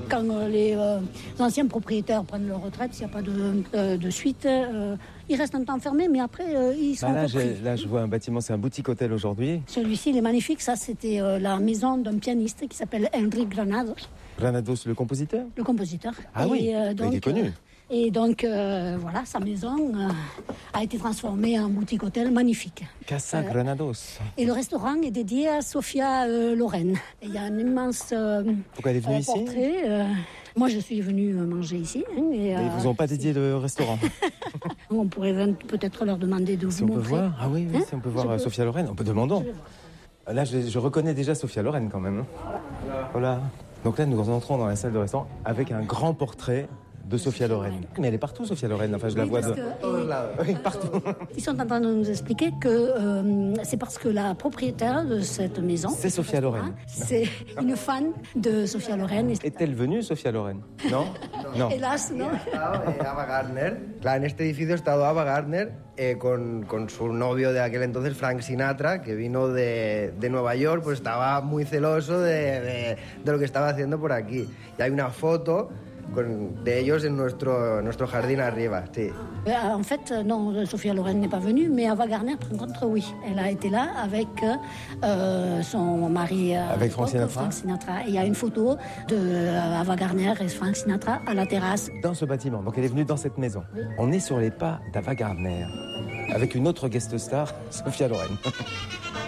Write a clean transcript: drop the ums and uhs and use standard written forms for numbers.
quand les anciens propriétaires prennent leur retraite, s'il n'y a pas de suite, ils restent un temps fermés, mais après, ils sont repris. Là, je vois un bâtiment, c'est un boutique-hôtel aujourd'hui. Celui-ci, il est magnifique. Ça, c'était la maison d'un pianiste qui s'appelle Enrique Granados. Granados, le compositeur? Le compositeur. Ah oui, donc, il est connu. Et donc, voilà, sa maison a été transformée en boutique-hôtel magnifique. Casa Granados. Et le restaurant est dédié à Sophia Loren. Et il y a un immense Pourquoi elle est venue ici? portrait. Moi, je suis venue manger ici. Et ils vous ont pas dédié de restaurant? On pourrait peut-être leur demander de Si vous on peut montrer. voir, ah oui, si on peut voir Sophia Loren, on peut demander. Là, je reconnais déjà Sophia Loren quand même. Voilà. Donc là, nous entrons dans la salle de restaurant avec un grand portrait de Sophia Loren. Mais elle est partout, Sophia Loren. Enfin, je la vois oui, partout. Ils sont en train de nous expliquer que c'est parce que la propriétaire de cette maison, c'est Sophia Loren. C'est une fan de Sophia Loren. Est-elle venue, Sophia Loren? Non. Non. Hélas, non. Ava Gardner. En este edificio ha estado Ava Gardner con su novio de aquel entonces, Frank Sinatra, que vino de Nueva York, pues estaba muy celoso de lo que estaba haciendo por aquí. Y hay una foto de ellos en nuestro jardín arriba, sí. En fait, non, Sophia Loren n'est pas venue, mais Ava Gardner, par contre, oui. Elle a été là avec son mari, avec Frank Sinatra. Et il y a une photo de Ava Gardner et Frank Sinatra à la terrasse. Dans ce bâtiment, donc elle est venue dans cette maison. Oui. On est sur les pas d'Ava Gardner, avec une autre guest star, Sophia Loren.